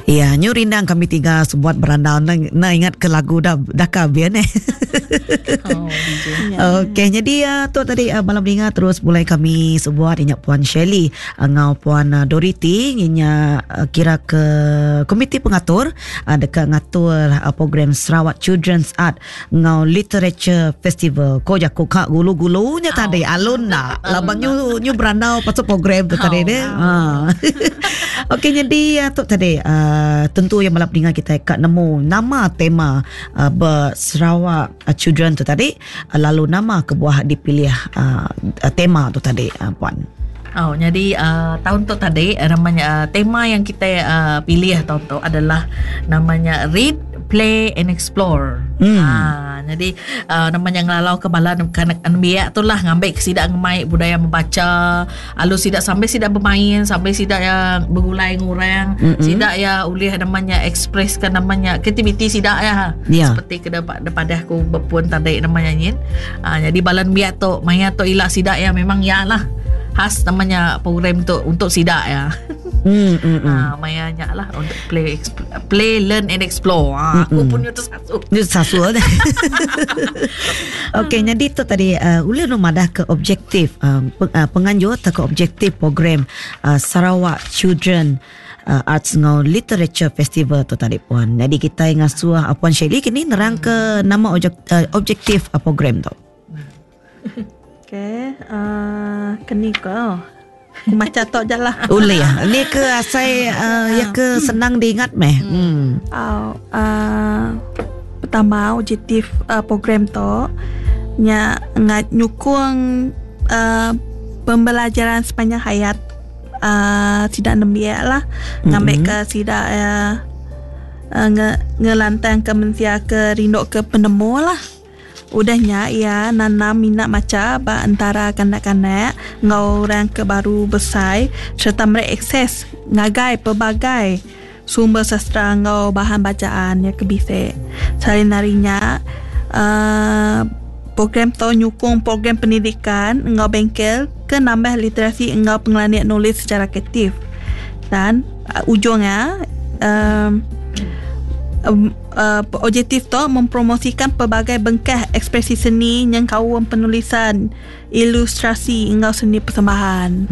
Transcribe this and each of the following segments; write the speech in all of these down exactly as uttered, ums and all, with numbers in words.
Ya, nyu rindang kami tiga sebuat berandau na, na ingat ke lagu dah dah kabian eh. Oh, Okey, jadi uh, tu tadi uh, malam ringa terus mulai kami sebuat ingat Puan Shirley, uh, ngau Puan uh, Dorothy inya uh, kira ke komiti pengatur uh, dekat ngatur uh, program Sarawak Children's Art ngau Literature Festival. Ko jaku kak gulu-gulunya tadi alun nak labang nyu nyu berandau pasal program tu tadi deh. Ha. Okey, jadi uh, tu tadi uh, tentu yang malam ringa kita kat nemu nama tema uh, ber Sarawak uh, Children tu tadi, uh, lalu nama kebuah dipilih uh, uh, tema tu tadi uh, Puan. Oh, jadi uh, tahun tu tadi uh, namanya uh, tema yang kita uh, pilih tahun tu adalah namanya Read, Play and Explore. Hmm. Ha, jadi uh, namanya ngelalau kepala kanak biak tu lah ngambil sidak ngemai budaya membaca, lalu sidak sampai sidak bermain, sampai sidak yang bergulai ngurang, mm-hmm. sidak ya ulih namanya ekspreskan namanya kreativiti sidak ya. Yeah. Seperti ke depan daripada aku berpuan tadi namanya nyin. Ha, jadi balan biak tu maya tu ilak sidak ya memang ya lah. Khas namanya program untuk untuk sidak ya. Hmm, hmm, hmm. Ha, mayanya lah untuk play, play, learn and explore. Ha, aku pun itu satu. Itu satu. Okey, jadi itu tadi uh, ulih nomadah ke objektif uh, penganjur ke objektif program uh, Sarawak Children uh, Arts ngau Literature Festival tu tadi Puan. Jadi kita ngasuh uh, Puan Shirley kini nerang ke nama objek, uh, objektif uh, program tu. Okay, uh, keni kau. Aku macam tok je lah. Boleh ya. Ni ke asai uh, ya ke senang diingat meh. Hmm. Uh, uh, pertama objektif uh, program tu nya ngat nyukung uh, pembelajaran sepanjang hayat uh, tidak nembiak lah. Ngambil ke tidak uh, uh, nge, ngelantang ke mensia ke rindok ke penemu lah. Udahnya ia nanam minat maca ba antara kanak-kanak ngau orang ke baru besar serta mereka akses ngagai pelbagai sumber sastra ngau bahan bacaan ya kebisik. Sehari-harinya uh, program tu nyukung program pendidikan ngau bengkel ke nambah literasi ngau pengelanian nulis secara kreatif. Dan uh, ujungnya um, Um, uh, objektif tu mempromosikan pelbagai bengkah ekspresi seni yang kaum penulisan, ilustrasi hingga seni persembahan.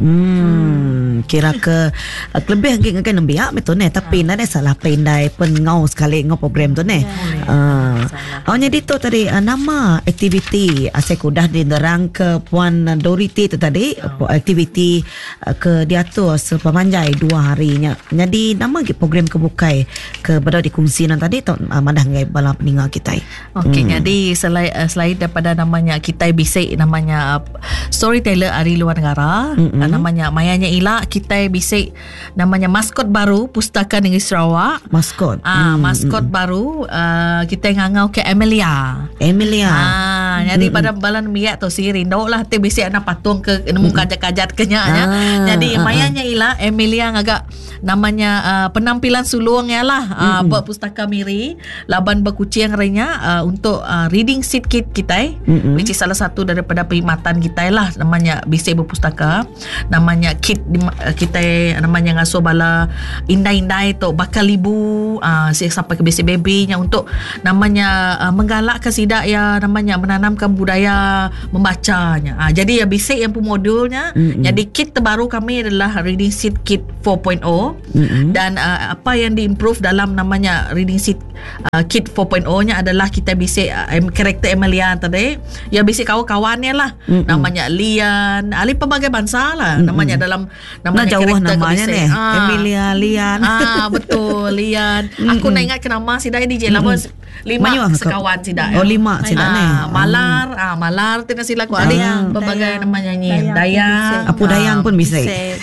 Hmm, kira ke uh, lebih lagi kan nembiak betul ne tapi ha. Nak salah pendai pun ngau sekali ngau program tu ne. Ah. Oh jadi tu tadi uh, nama aktiviti asal dah diterang ke Puan Dorothy tu tadi oh. aktiviti uh, ke diatur sepanjang dua harinya. Jadi nama program kebukai ke berada dikongsi tadi tu uh, madah ngai bala peningal kita. Okey, hmm. jadi selain uh, selain daripada namanya kita bisik namanya uh, storyteller dari luar negara, mm-hmm. uh, namanya mayanya ila kita bisik namanya maskot baru Pustaka Negeri Sarawak. Maskot. Ah, mm-hmm. maskot baru uh, kita ngangau ke Emilia. Emilia. Ah, mm-hmm. jadi pada balan biak tu si rindo lah te bisik anak patung ke nemu mm-hmm. kajat-kajat kenyaknya. Ah, jadi uh, mayanya ila Emilia ngagak namanya uh, penampilan sulungnya lah uh, mm-hmm. buat pustaka miri laban berkucing renya uh, untuk uh, reading seat kit kita mm-hmm. which is salah satu daripada perkhidmatan kita lah namanya bisik berpustaka namanya kit uh, kita namanya ngasuh bala indai-indai tu bakal ibu uh, sampai ke bisik baby nya untuk namanya uh, menggalakkan sidak ya namanya menanamkan budaya membacanya uh, jadi ya bisik yang pemodulnya mm-hmm. jadi kit terbaru kami adalah reading seat kit four point oh mm-hmm. dan uh, apa yang diimprove dalam namanya reading seat uh, kit four point oh nya adalah kita bisik uh, karakter Emilia tadi ya bisik kawan-kawannya lah mm-hmm. namanya Lian ali pelbagai bangsa lah mm-hmm. namanya dalam namanya nah, jauh namanya ni ah. Emilia Lian ah betul Lian mm-hmm. aku nak ingat ke nama sidai D J lah mm-hmm. lima Mayuh, sekawan sidai oh lima sidai ni ah, Malar ah Malar tidak silap ali pelbagai namanya ni Dayang Apu Dayang pun bisa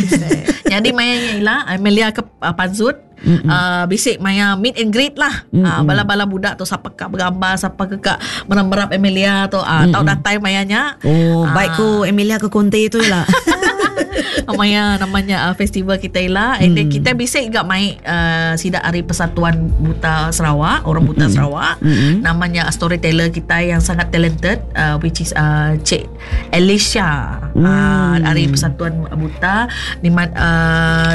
jadi mayanya ila Emilia ke uh, Panzut mm-hmm. uh, bisik maya meet and greet lah mm-hmm. uh, bala-bala budak tu siapa kak bergambar siapa ke kak merap-merap Emilia tu uh, mm-hmm. tahu datai mayanya oh uh, baik ku Emilia ke Kunti tu lah maya namanya uh, festival kita lah and then kita bisik juga main uh, sidak hari Persatuan Buta Sarawak orang Buta mm-hmm. Sarawak mm-hmm. namanya storyteller kita yang sangat talented uh, which is uh, Cik Alicia mm. uh, hari Persatuan Buta di uh,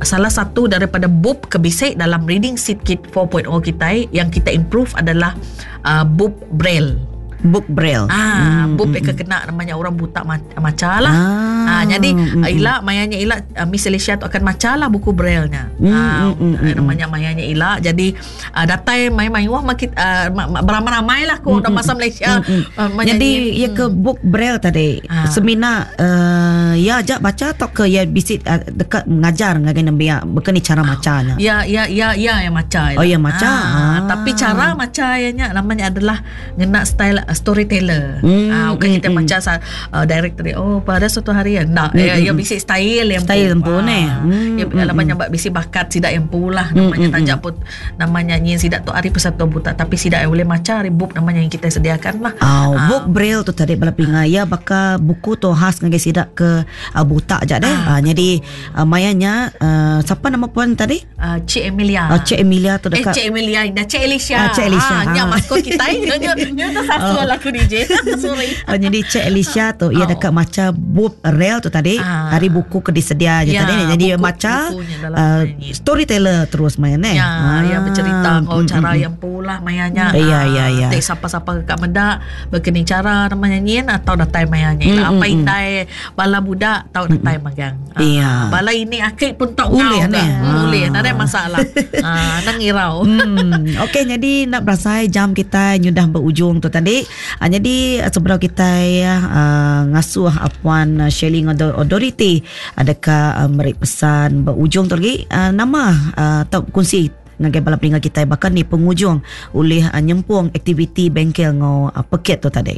salah satu daripada bub kebisik dalam Reading Seed Kit four point oh kita yang kita improve adalah uh, bub Braille. Book Braille. Ah, Hmm, bub hmm, yang kena namanya orang buta ma- maca lah. Ah, Ah, jadi hmm, uh, Ila mayanya Ila uh, Miss Alicia tu akan maca lah buku Braille-nya. Hmm, Ah, hmm, hmm, uh, namanya mayanya Ila. Jadi uh, datai mai-mai wah makit uh, beramai-ramai lah ko dalam masa Malaysia. Uh, Jadi ya ke book Braille tadi Ah. seminar uh, ya ajak baca atau ke ya bisit uh, dekat mengajar ngagai nambia bekani cara macanya. Ya, ya, ya, ya yang maca. Oh, yang maca. Ah, Ah. Tapi cara macanya namanya adalah ngena style uh, storyteller. Hmm, Ah, bukan hmm, kita hmm. macam uh, director. Oh, pada suatu hari ya. Nah, Hmm, ya, hmm. ya bisik style yang Style yang pu. pun, eh. Ah, Hmm, ya, hmm, hmm, banyak hmm. bisik bakat sidak yang pulah namanya hmm, tajak pun namanya nyin sidak tu hari persatuan buta tapi sidak yang boleh maca hari bub namanya yang kita sediakan lah. Oh, Ah. book Braille tu tadi bala pinga ya baka buku tu khas ngagai sidak ke uh, buta aja deh. Ah, jadi uh, mayanya uh, siapa nama puan tadi? Uh, Cik Emilia. Uh, Cik Emilia tu Eh, dekat Cik Emilia, dah Cik Alicia. Ah, Cik Alicia. Ah, nya Ah. maskot kita. Nya nya nya tu satu lah aku D J. Sorry. Oh, jadi Cik Alicia tu ia Oh. dekat maca book Braille tu tadi Ah. hari buku ke disedia je Ya, tadi ni. Jadi buku- maca bukunya dalam uh, ini. storyteller terus main eh. Ya, ya bercerita kau mm, cara mm, yang pula mayanya. Ya, Ah, ya, ya. Tak siapa-siapa kat mendak berkini cara namanya nyin atau datai mayanya. Mm, Apa mm, indai bala budak tahu datai magang. Ah, Iya. Bala ini akik pun tak Ulih, ngau. ne? Hmm, Ulih, Ah. tak ada masalah. Ah, nang irau. Hmm, okey, jadi nak berasai jam kita nyudah berujung tu tadi. Uh, jadi uh, sebelum kita ya uh, ngasuh uh, Puan uh, Shelly Authority adakah uh, merik pesan berujung tu lagi uh, nama uh, atau kunci ngagai bala peringkat kita bahkan ni penghujung oleh uh, nyempung aktiviti bengkel ngo uh, peket tu tadi.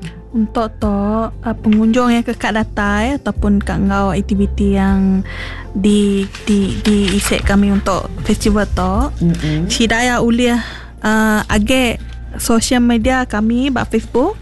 Untuk tu uh, pengunjung yang kekak datai ataupun kak ngau aktiviti yang di di di isek kami untuk festival tu, Mm-mm. sidaya uliah uh, age sosial media kami ba Facebook,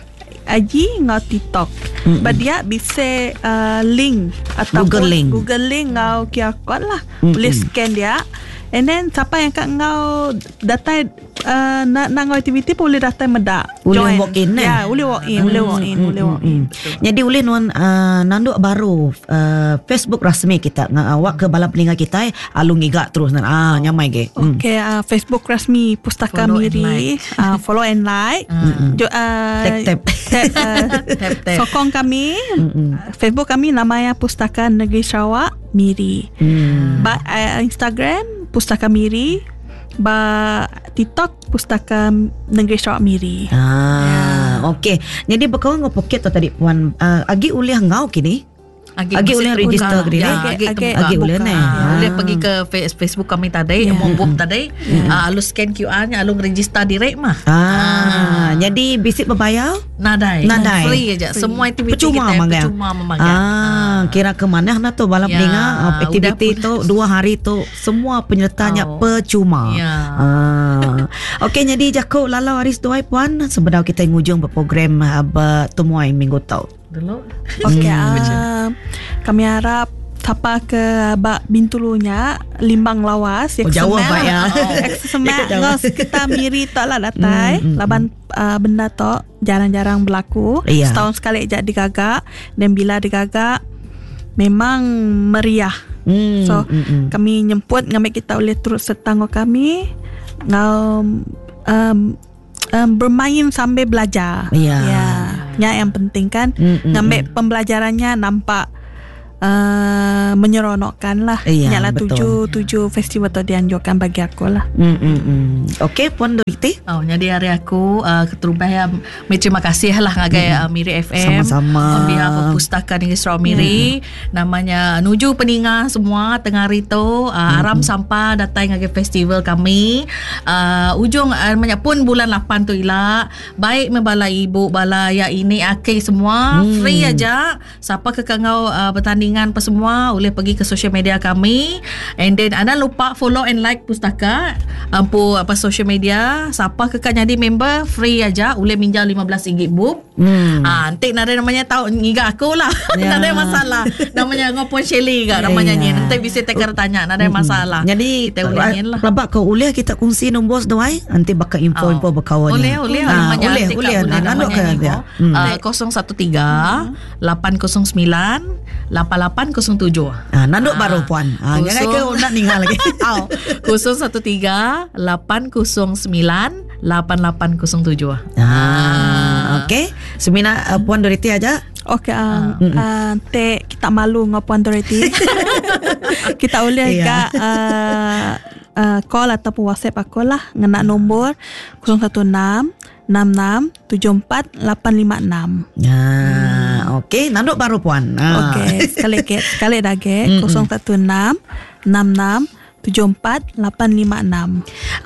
aji ngau TikTok. Mm-mm. Ba dia bisa uh, link ataupun Google link. Google link ngau Q R code lah. Mm-mm. Boleh scan dia. And then siapa yang kak ngau datai uh, nak nak ngau aktiviti pun boleh datai medak. Boleh walk in, eh? Ya, boleh walk in, boleh walk in, boleh walk in. Jadi ulin wan uh, nanduk baru uh, Facebook rasmi kita nga awak ke bala pelinga kita eh, alung igak terus nan ah nyamai ge. Hmm. Okay, uh, Facebook rasmi Pustaka Follow and Miri, uh, follow and like. Mm. Jo, uh, Tap, tap. tap, uh, Tap, tap. sokong kami. Mm-mm. Facebook kami namanya Pustaka Negeri Sarawak Miri. Hmm. Ba, uh, Instagram Pustaka Miri. Ba TikTok Pustaka Negeri Sarawak Miri. Ah, okey. Jadi berkawan ngau poket tu tadi puan uh, agi uliah ngau kini. Agi masih boleh terbuka. register Ya, gini, eh? agi Agi- terbuka. agi boleh, buka. eh? Ah, Ah. boleh pergi ke face- Facebook kami tadi, Ya. mau book tadi, ah, alus scan Q R-nya, alus register direct mah. Ah, jadi bisik berbayar? Nadai. Nadai. Free aja. Semua aktiviti Percuma kita magang. percuma memagang. Ah, kira ke mana na tu balap Ya, dengar aktiviti udah tu dua hari tu semua penyertanya Oh. percuma. Ya. Ah. Okey, jadi jaku lalau Aris doai puan sebelum kita ngujung berprogram uh, bertemuan minggu tau. Dulu. Okey, uh, kami harap siapa ke Bak Bintulunya Limbang Lawas Oh, jauh, Pak, ya. Semak Jauh. ngos kita miri tok lah datai Hmm, hmm, laban uh, benda tok jarang-jarang berlaku. Iya. Setahun sekali aja digagak dan bila digagak memang meriah. Hmm, So mm, mm. kami nyemput ngambil kita oleh turut serta ngau kami ngau um, um, bermain sambil belajar. Iya. Ya, nya yang penting kan Mm, mm, ngambil mm. pembelajarannya nampak uh, menyeronokkan lah. Iya, Nyala betul. tujuh tujuh festival tu dianjurkan bagi aku lah. Mm, mm, mm. Okey, puan Doriti. Oh, jadi hari aku uh, keterubah ya, mi terima kasih lah ngagai uh, Miri F M. Sama-sama. On behalf of Pustaka Negeri Sarawak Miri, namanya nuju peninga semua tengah hari tu, uh, aram sampah datang ngagai festival kami. Uh, ujung uh, namanya pun bulan lapan tu ila. Baik membala ibu bala ya ini akik semua Hmm. free aja. Siapa ke kangau uh, pertandingan apa semua boleh pergi ke social media kami. And then anda lupa follow and like Pustaka ampu apa social media, siapa kekal jadi member free aja, boleh minjam lima belas ringgit bub. Hmm. Ah, nanti nada namanya tahu ngiga aku lah. Ya. Nada masalah. Namanya ngopon Shelly gak namanya Ya. ni. Nanti bisa tekar tanya nada masalah. Jadi kita ulangiin lah. Pelabak kau boleh kita kongsi nombor sedawai, nanti bakal info-info berkawan. Boleh, boleh. Ah, Namanya boleh, nanti boleh. Kak, Nah, nanduk namanya ke ni, dia. oh. Hmm. Ah, kosong satu tiga lapan kosong sembilan lapan lapan kosong tujuh. Ah, nanduk baru puan. Ah, jangan ke nak ninggal lagi. kosong satu tiga lapan kosong sembilan lapan lapan kosong tujuh. Ah, okey. Semina uh, Puan Doriti aja. Okey, uh, uh, te kita malu dengan Puan Doriti. Kita boleh Iya. yeah. uh, uh, call ataupun WhatsApp aku lah ngena nombor kosong satu enam enam enam tujuh empat lapan lima enam. Ah, okey. Nanduk baru puan. Ah. Okey, sekali ke sekali lagi kosong satu enam enam enam tujuh empat lapan lima enam.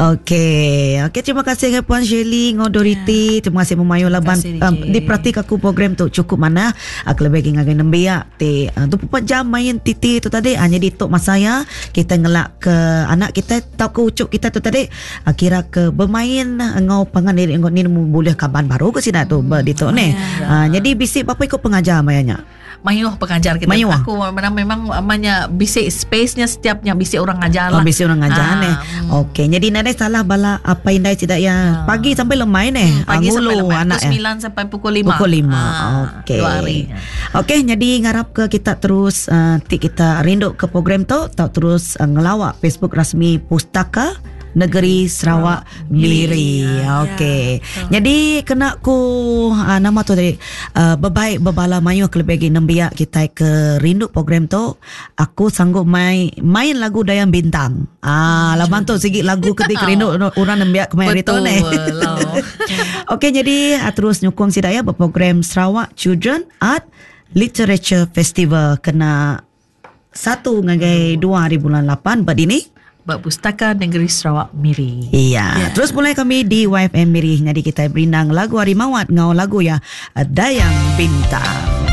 Okey. Okey, terima kasih ke Puan Shelly Ngodoriti. Terima kasih memayu laban Terima kasih, um, Cik. diperhati aku program tu cukup mana. Aku lebih ngagai nembia te uh, dua puluh empat jam main titi tu tadi hanya di tok masaya kita ngelak ke anak kita tahu ke ucuk kita tu tadi uh, kira ke bermain uh, ngau pangan diri ngau ni boleh kaban baru ke sini tu ber di tok ni. Uh, jadi bisik apa ikut pengajar mayanya. Mayuh pengajar kita. Mayuh. Aku memang memang amanya bisik space-nya setiapnya bisik orang ngajar Oh, lah. bisik orang ngajar Ah, ni. hmm. Okey, jadi nadai salah bala apa indai tidak ya. Pagi sampai lemai ni. Hmm, pagi sampai Angulu lemah. anak Pukul sembilan sampai pukul lima. Pukul lima. Ah, Okey. Dua hari. Okey, jadi ngarap ke kita terus uh, ti kita rindu ke program tu, tak terus uh, ngelawak Facebook rasmi Pustaka Negeri Sarawak Miri. Okey. Jadi kena ku uh, nama tu tadi uh, berbaik berbala mayu kelebih nembia kita ke rindu program tu. Aku sanggup main main lagu Dayang Bintang. Ah, laban tu sikit lagu ketika rindu orang nembia kemarin tu Betul ni. lah. Okey, jadi uh, terus nyukung si daya berprogram Sarawak Children Art Literature Festival kena satu ngagai dua hari bulan lapan berdini. Bak Pustaka Negeri Sarawak Miri. Iya, yeah. Terus mulai kami di Y F M Miri. Jadi kita berindang lagu Harimawat ngau lagu ya Dayang Bintang.